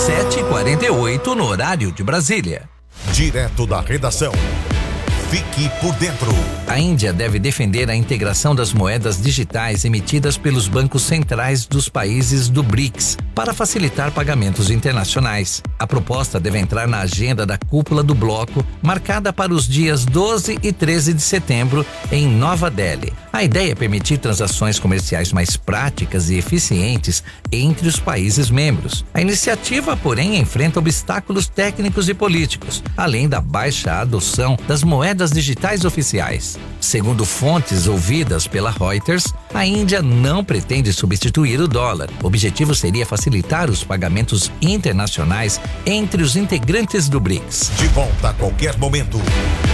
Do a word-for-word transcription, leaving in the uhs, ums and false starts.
sete e quarenta e oito no horário de Brasília. Direto da redação. Fique por dentro. A Índia deve defender a integração das moedas digitais emitidas pelos bancos centrais dos países do BRICS para facilitar pagamentos internacionais. A proposta deve entrar na agenda da cúpula do bloco, marcada para os dias doze e treze de setembro, em Nova Delhi. A ideia é permitir transações comerciais mais práticas e eficientes entre os países membros. A iniciativa, porém, enfrenta obstáculos técnicos e políticos, além da baixa adoção das moedas digitais oficiais. Segundo fontes ouvidas pela Reuters, a Índia não pretende substituir o dólar. O objetivo seria facilitar os pagamentos internacionais entre os integrantes do BRICS. De volta a qualquer momento.